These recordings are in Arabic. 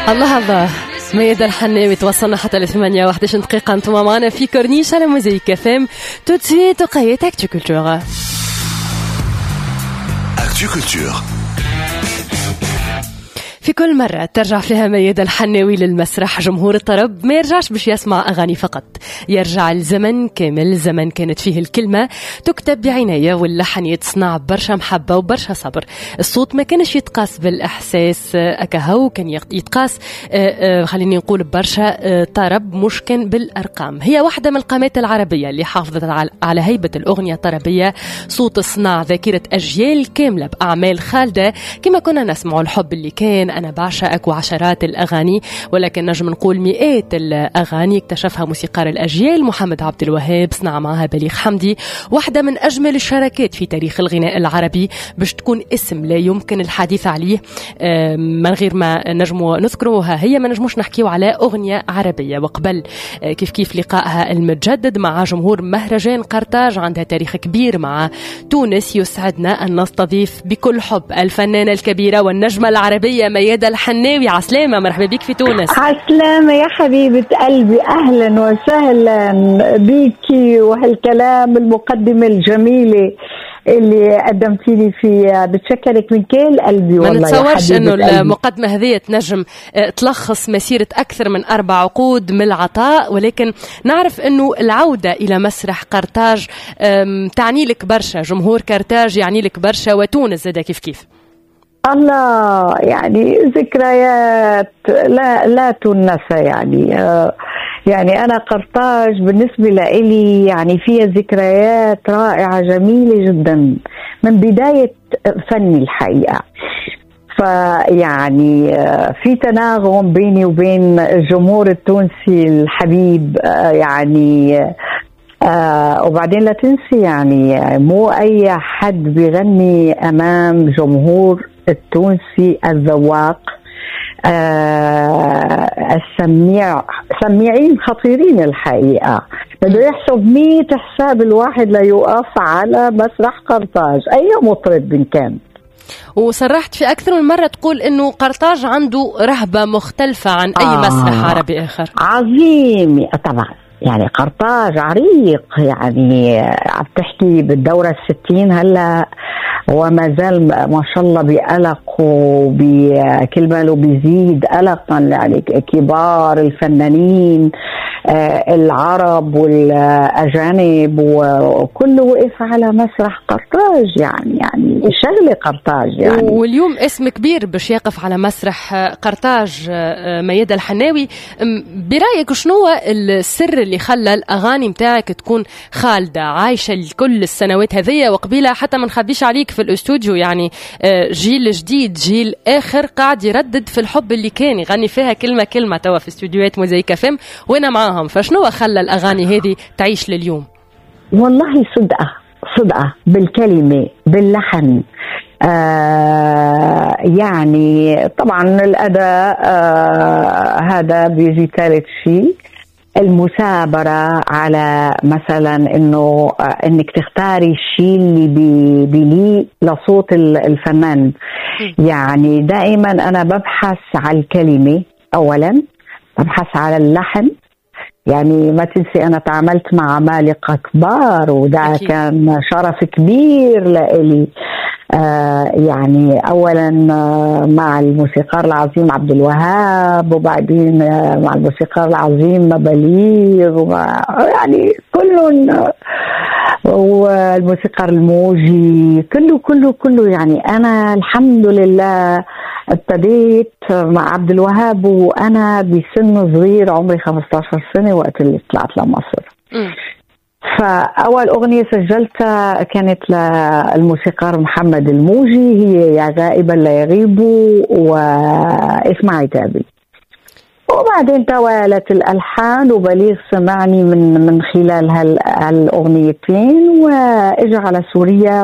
الله الله، ميادة الحناوي توصلنا حتى ل8 11 دقيقة. انتم معنا في كورنيش على موزيك FM. تو دو سويت وقيت اكتو كولتور. اكتو كولتور في كل مرة ترجع فيها ميادة الحناوي للمسرح جمهور الطرب ما يرجعش باش يسمع أغاني فقط، يرجع الزمن كامل، زمن كانت فيه الكلمة تكتب بعناية واللحن يتصنع برشا محبة وبرشا صبر. الصوت ما كانش يتقاس بالإحساس أكهو، كان يتقاس خليني نقول برشا طرب، مش كان بالأرقام. هي واحدة من القامات العربية اللي حافظت على هيبة الأغنية الطربية، صوت صنع ذاكرة أجيال كاملة بأعمال خالدة كما كنا نسمع الحب اللي كان، أنا بعشقك، وعشرات الأغاني، ولكن نجم نقول مئات الأغاني اكتشفها موسيقار الأجيال محمد عبد الوهاب، صنع معها بليغ حمدي، واحدة من أجمل الشراكات في تاريخ الغناء العربي، باش تكون اسم لا يمكن الحديث عليه من غير ما نجمو نذكروها. هي ما نجموش نحكيو على أغنية عربية. وقبل كيف لقائها المتجدد مع جمهور مهرجان قرطاج، عندها تاريخ كبير مع تونس، يسعدنا أن نستضيف بكل حب الفنانة الكبيرة والنجمة العربية ميادة الحناوي. عسلامة، مرحبا بك في تونس. عسلامة يا حبيبة قلبي، أهلا وسهلا بيكي، وهالكلام المقدمة الجميلة اللي قدمتي لي فيها، بتشكرك من كل قلبي والله. ما نتصورش انه المقدمة هذه تنجم تلخص مسيرة أكثر من 4 عقود من العطاء، ولكن نعرف انه العودة إلى مسرح قرطاج تعني لك برشا، جمهور قرطاج يعني لك برشا، وتونس زادة كيف الله، يعني ذكريات لا تنسى. يعني أنا قرطاج بالنسبة لي يعني فيها ذكريات رائعة جميلة جدا من بداية فني الحقيقة. فيعني في تناغم بيني وبين الجمهور التونسي الحبيب، يعني وبعدين لا تنسي يعني مو أي حد بيغني أمام جمهور التونسي الذواق، سميعين خطيرين الحقيقة، بده يحسب 100 حساب الواحد ليوقف على مسرح قرطاج أي مطرب من كان. وصرحت في أكثر من مرة تقول إنه قرطاج عنده رهبة مختلفة عن أي مسرح عربي آخر. عظيم طبعا، يعني قرطاج عريق، يعني عم تحكي بالدورة 60 هلا، وما زال ما شاء الله بقلق وبكل ماله بيزيد قلقا، يعني كبار الفنانين العرب والأجانب وكله وقف على مسرح قرطاج، يعني شغلة قرطاج يعني. واليوم اسم كبير باش يقف على مسرح قرطاج، ميادة الحناوي. برأيك شنو السر اللي خلى الأغاني متاعك تكون خالدة عايشة لكل السنوات هذية؟ وقبيلة حتى ما نخبيش عليك في الاستوديو، يعني جيل جديد، جيل آخر قاعد يردد في الحب اللي كان يغني فيها كلمة توا في استوديوهات موزيك FM وانا معاهم. فشنو خلى الأغاني هذه تعيش لليوم؟ والله صدقة بالكلمة باللحن، يعني طبعا الأداء هذا بيجي ثالث شيء، المثابرة على مثلا انك تختاري الشيء اللي بيليق لصوت الفنان. يعني دائما انا ببحث على الكلمة اولا، ببحث على اللحن. يعني ما تنسي أنا تعاملت مع عمالقة كبار، وده كان شرف كبير لإلي. يعني أولا مع الموسيقار العظيم عبد الوهاب، وبعدين مع الموسيقار العظيم بليغ، يعني كلهم، والموسيقار الموجي، كله يعني. أنا الحمد لله ابتديت مع عبد الوهاب وأنا بسن صغير، عمري 15 سنة وقت اللي طلعت لمصر. فأول أغنية سجلتها كانت للموسيقار محمد الموجي، هي يا غائبا لا يغيبوا واسمع عتابي. وبعدين توالت الألحان، وبليغ سمعني من خلال هالأغنيتين، وإجا على سوريا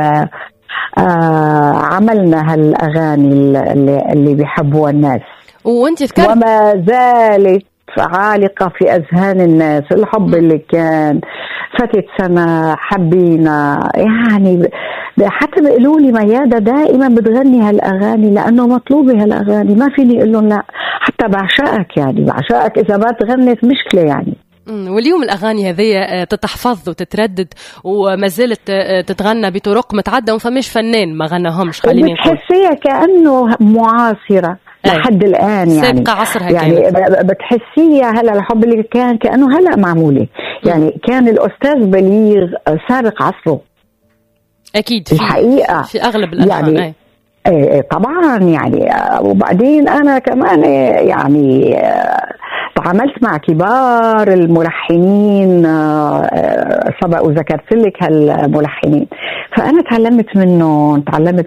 عملنا هالأغاني اللي بيحبوها الناس، وانت ذكرت وما زالت عالقة في أذهان الناس. الحب اللي كان فاتت سنة حبينا، يعني حتى بيقولوا لي ميادة دائما بتغني هالأغاني لأنه مطلوبة هالأغاني، ما فيني أقول لهم لا. حتى حتى بعشقك، يعني بعشقك إذا ما تغنت مشكلة يعني. واليوم الأغاني هذه تتحفظ وتتردد وما زالت تتغنى بطرق متعدة، وفماش فنان ما غناهمش. خليني نقول بتحسيها كأنه معاصرة لحد الآن، يعني سابقة عصرها، يعني بتحسيها هلا الحب اللي كان كأنه هلا معمولة. يعني كان الأستاذ بليغ سابق عصره أكيد في الحقيقة في أغلب الألحان. يعني طبعا يعني. وبعدين أنا كمان يعني تعاملت مع كبار الملحنين سبق وذكرت لك هالملحنين، فأنا تعلمت منهم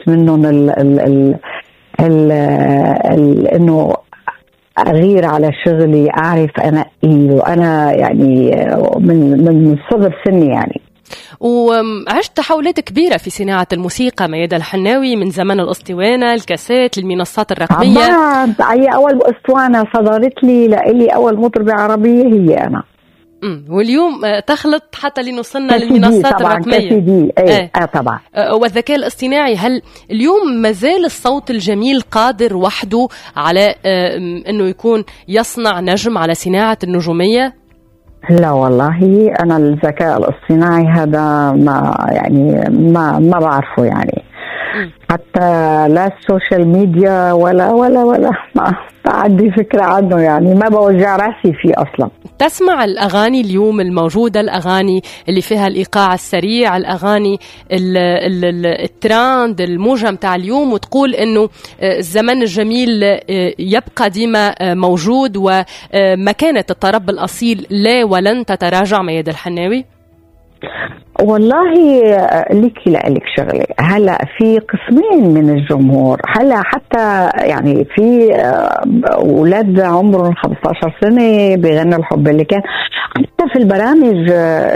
إنه أغير على شغلي، أعرف أنا إيه، وأنا يعني من صغر سني يعني. وعشت تحولات كبيرة في صناعة الموسيقى ميادة الحناوي، من زمن الأسطوانة، الكاسات، للمنصات الرقمية. هي أول أسطوانة صدرت لي أول مطربة عربية هي أنا. واليوم تخلط حتى لنوصلنا للمنصات الرقمية. طبعا. والذكاء الاصطناعي، هل اليوم مازال الصوت الجميل قادر وحده على أنه يكون يصنع نجم، على صناعة النجومية؟ لا والله أنا الذكاء الاصطناعي هذا ما بعرفه يعني. حتى لا السوشيال ميديا ولا ما عندي فكرة عنه، يعني ما بوجع راسي فيه أصلا. تسمع الأغاني اليوم الموجودة، الأغاني اللي فيها الإيقاع السريع، الأغاني التراند الموجة متاع اليوم، وتقول إنه الزمن الجميل يبقى ديما موجود، ومكانة الطرب الأصيل لا ولن تتراجع ميادة الحناوي؟ والله لك شغلة، هلا في قسمين من الجمهور، هلا حتى يعني في أولاد عمرهم 15 سنة بيغنوا الحب اللي كان، حتى في البرامج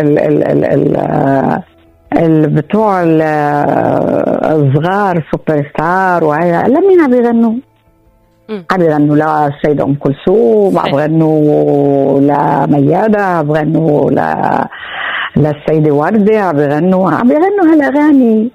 بتوع الصغار سوبر ستار وهي لمين عم بيغنوا؟ عم بيغنوا للسيدة أم كلثوم، عم بيغنوا لميادة، عم بيغنوا للسيدة وردة، عم بيغنوا هالأغاني.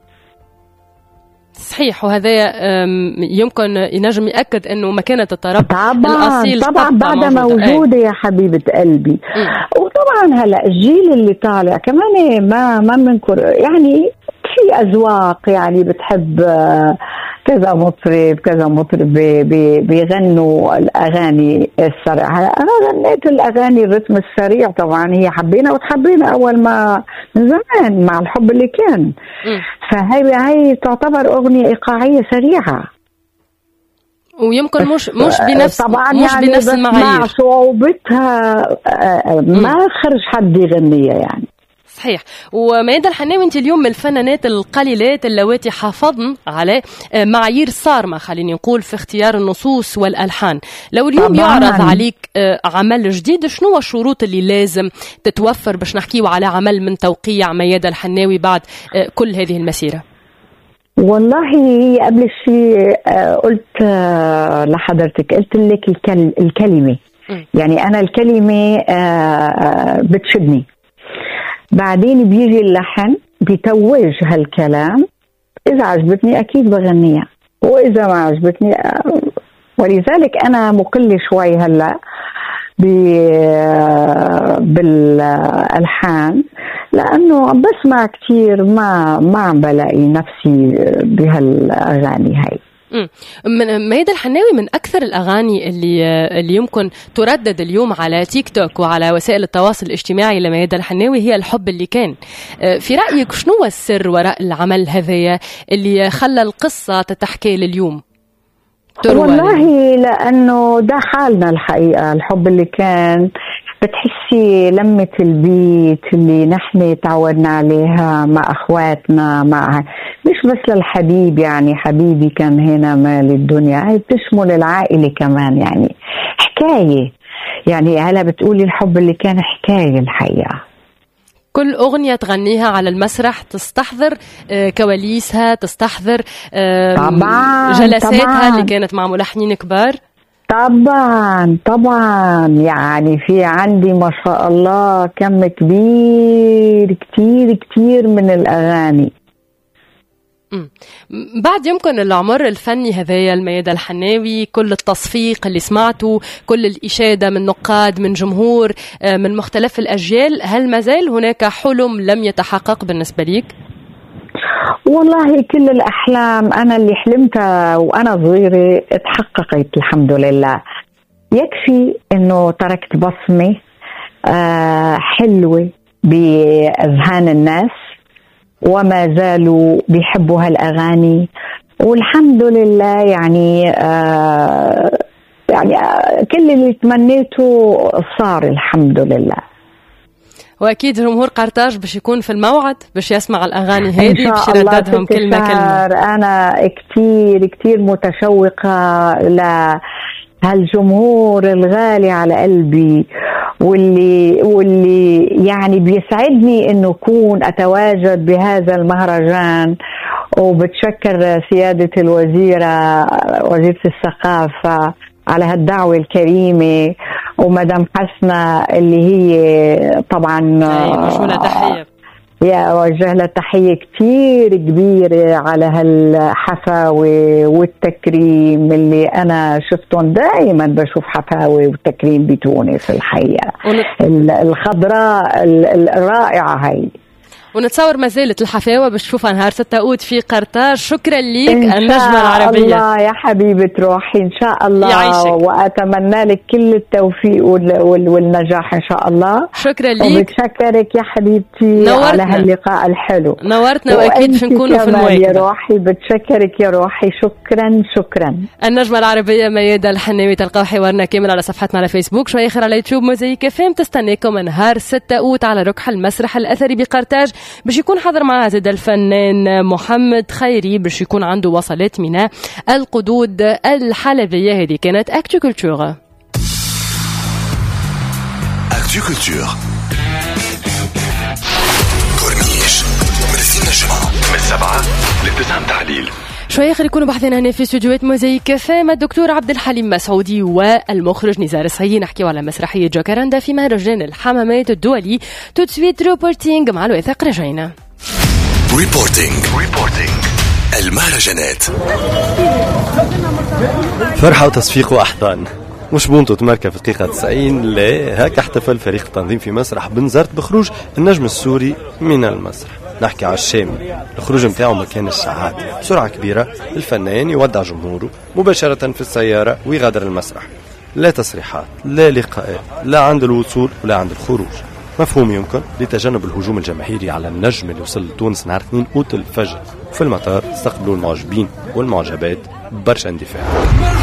صحيح، وهذا يمكن ينجم يأكد أنه مكانة الطرب الأصيل طبعا بعدها موجودة يا حبيبة قلبي. وطبعا هلا الجيل اللي طالع كمان ما منكر، يعني في أذواق، يعني بتحب كذا مطرب بيغنوا الأغاني السريعة. أنا غنيت الأغاني الرتم السريع طبعا، هي حبينا وتحبينا أول ما من زمان مع الحب اللي كان. فهي تعتبر أغنية إيقاعية سريعة، ويمكن مش بنفس طبعا مش يعني بنفس المعايير، مع صعوبتها ما خرج حد يغنيها يعني. صحيح. وميادة الحناوي، انت اليوم من الفنانات القليلات اللواتي حافظن على معايير صارمة، خليني نقول، في اختيار النصوص والألحان. لو اليوم يعرض عليك عمل جديد، شنو هو الشروط اللي لازم تتوفر باش نحكيو على عمل من توقيع ميادة الحناوي بعد كل هذه المسيرة؟ والله قبل شيء قلت لحضرتك، قلت لك الكلمة، يعني أنا الكلمة بتشدني، بعدين بيجي اللحن بيتوج هالكلام، إذا عجبتني أكيد بغنيها، وإذا ما عجبتني ولذلك أنا مقل شوي هلأ بالألحان، لأنه بسمع كتير ما عم بلاقي نفسي بهالأغاني هاي. ميادة الحناوي من أكثر الأغاني اللي يمكن تردد اليوم على تيك توك وعلى وسائل التواصل الاجتماعي لميادة الحناوي هي الحب اللي كان. في رأيك شنو هو السر وراء العمل هذا اللي خلى القصة تتحكي لليوم؟ والله لأنه ده حالنا الحقيقة، الحب اللي كان بتحسي لمة البيت اللي نحن تعودنا عليها مع أخواتنا، مش بس للحبيب، يعني حبيبي كان هنا مال الدنيا، هي بتشمل العائلة كمان، يعني حكاية، يعني هلا بتقولي الحب اللي كان حكاية الحقيقة. كل أغنية تغنيها على المسرح تستحضر كواليسها، تستحضر جلساتها اللي كانت مع ملحنين كبار. طبعا يعني في عندي ما شاء الله كم كبير كتير من الأغاني. بعد يمكن العمر الفني هذايا الميادة الحناوي، كل التصفيق اللي سمعته، كل الإشادة من نقاد من جمهور من مختلف الأجيال، هل ما زال هناك حلم لم يتحقق بالنسبة ليك؟ والله كل الأحلام أنا اللي حلمتها وأنا صغيرة اتحققت الحمد لله. يكفي أنه تركت بصمة حلوة بأذهان الناس وما زالوا بيحبوا هالأغاني، والحمد لله يعني كل اللي تمنيته صار الحمد لله. واكيد جمهور قرطاج باش يكون في الموعد باش يسمع الاغاني هذه باش يرددهم كلمه كلمه. انا كتير متشوقه لهالجمهور الغالي على قلبي، واللي يعني بيسعدني انه اكون اتواجد بهذا المهرجان. وبتشكر سياده الوزيره وزيره الثقافه على هالدعوة الكريمة، ومدام حسنة اللي هي طبعا تحية يا وجه لها تحية كتير كبيرة على هالحفاوة والتكريم اللي أنا شفتهم. دائما بشوف حفاوة وتكريم بتونس الحقيقة الخضراء الرائعة هاي. ونتصور ما زالت الحفاوة بشوفها نهار 6 أوت في قرطاج. شكرا ليك النجمة العربية. إن شاء الله يا حبيبة روحي، إن شاء الله يعيشك. وأتمنى لك كل التوفيق والنجاح إن شاء الله. شكرا ليك وبتشكرك يا حبيبتي على هاللقاء الحلو. نورتنا وأكيد في نكونوا في المواكب يا روحي. بتشكرك يا روحي. شكرا. النجمة العربية ميادة الحناوي. تلقاو حوارنا كامل على صفحتنا على فيسبوك، شوي آخر على يوتيوب موزايك FM. تستناكم نهار 6 أوت على ركح المسرح الأثري بقرطاج باش يكون حاضر معاه زاد الفنان محمد خيري، باش يكون عنده وصلات من القدود الحلبية. هذه كانت أكتو كولتور. أكتو كولتور كورنيش مرسين الجمعة من 7 ل9 تحليل. شوي آخر يكونوا بحثنا هنا في استوديوهات موزايك FM الدكتور عبد الحليم مسعودي والمخرج نزار الصهيي. نحكيو على مسرحية جاكاراندا في مهرجان الحمامات الدولي. تو تسويت ريبورتينغ مع الوثاق. رجعنا ريبورتينغ المهرجانات. فرحة وتصفيق وأحضان مش بونتو تماركة في دقيقة 90. لا، هكا احتفل فريق التنظيم في مسرح بنزرت بخروج النجم السوري من المسرح. نحكي على الشام. الخروج متاعه ما كانش عادي. بسرعة كبيرة الفنان يودع جمهوره مباشرة في السيارة ويغادر المسرح. لا تصريحات، لا لقاءات، لا عند الوصول ولا عند الخروج. مفهوم يمكن لتجنب الهجوم الجماهيري على النجم اللي وصل لتونس نهار 2 أوت الفجر. في المطار استقبلوا المعجبين والمعجبات برشا اندفاع.